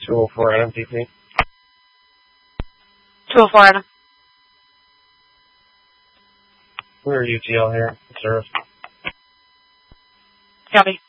204 NMTP. 204 Adam. We're UTL here. Service. Copy.